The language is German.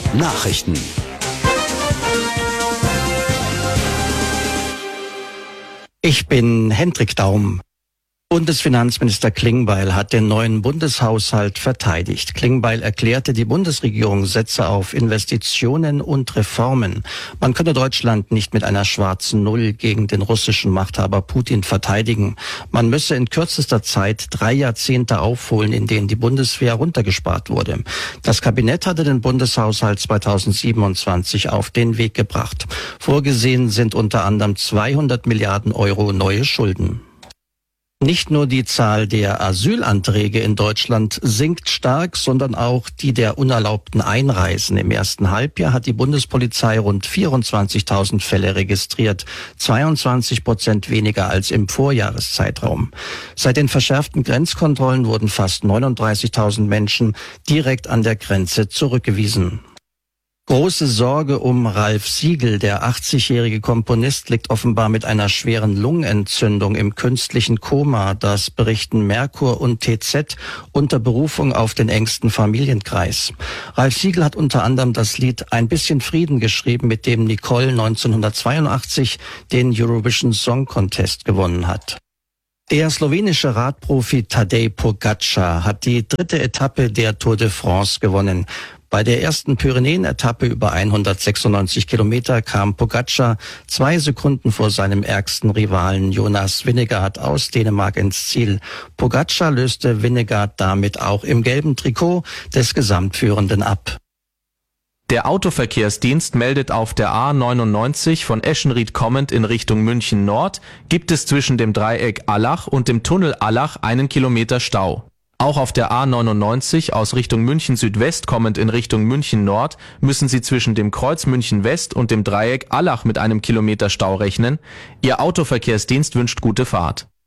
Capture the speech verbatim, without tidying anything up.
Nachrichten. Ich bin Hendrik Daum. Bundesfinanzminister Klingbeil hat den neuen Bundeshaushalt verteidigt. Klingbeil erklärte, die Bundesregierung setze auf Investitionen und Reformen. Man könne Deutschland nicht mit einer schwarzen Null gegen den russischen Machthaber Putin verteidigen. Man müsse in kürzester Zeit drei Jahrzehnte aufholen, in denen die Bundeswehr runtergespart wurde. Das Kabinett hatte den Bundeshaushalt zweitausendsiebenundzwanzig auf den Weg gebracht. Vorgesehen sind unter anderem zweihundert Milliarden Euro neue Schulden. Nicht nur die Zahl der Asylanträge in Deutschland sinkt stark, sondern auch die der unerlaubten Einreisen. Im ersten Halbjahr hat die Bundespolizei rund vierundzwanzigtausend Fälle registriert, zweiundzwanzig Prozent weniger als im Vorjahreszeitraum. Seit den verschärften Grenzkontrollen wurden fast neununddreißigtausend Menschen direkt an der Grenze zurückgewiesen. Große Sorge um Ralf Siegel. Der achtzigjährige Komponist liegt offenbar mit einer schweren Lungenentzündung im künstlichen Koma. Das berichten Merkur und T Z unter Berufung auf den engsten Familienkreis. Ralf Siegel hat unter anderem das Lied Ein bisschen Frieden geschrieben, mit dem Nicole neunzehnhundertzweiundachtzig den Eurovision Song Contest gewonnen hat. Der slowenische Radprofi Tadej Pogačar hat die dritte Etappe der Tour de France gewonnen. Bei der ersten Pyrenäen-Etappe über hundertsechsundneunzig Kilometer kam Pogačar zwei Sekunden vor seinem ärgsten Rivalen Jonas Vingegaard aus Dänemark ins Ziel. Pogačar löste Vingegaard damit auch im gelben Trikot des Gesamtführenden ab. Der Autoverkehrsdienst meldet, auf der A neunundneunzig von Eschenried kommend in Richtung München Nord gibt es zwischen dem Dreieck Allach und dem Tunnel Allach einen Kilometer Stau. Auch auf der A neunundneunzig aus Richtung München Südwest kommend in Richtung München Nord müssen Sie zwischen dem Kreuz München West und dem Dreieck Allach mit einem Kilometer Stau rechnen. Ihr Autoverkehrsdienst wünscht gute Fahrt.